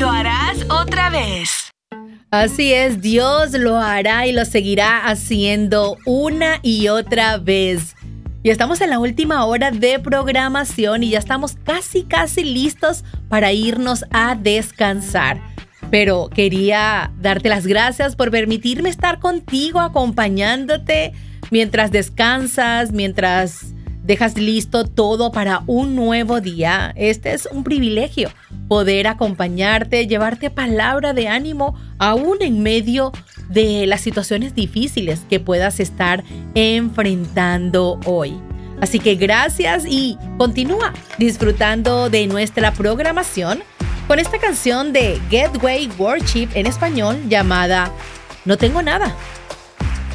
lo harás otra vez. Así es, Dios lo hará y lo seguirá haciendo una y otra vez. Y estamos en la última hora de programación y ya estamos casi listos para irnos a descansar. Pero quería darte las gracias por permitirme estar contigo, acompañándote mientras descansas, mientras dejas listo todo para un nuevo día. Este es un privilegio, poder acompañarte, llevarte palabra de ánimo, aún en medio de las situaciones difíciles que puedas estar enfrentando hoy. Así que gracias y continúa disfrutando de nuestra programación con esta canción de Gateway Worship en español llamada No Tengo Nada.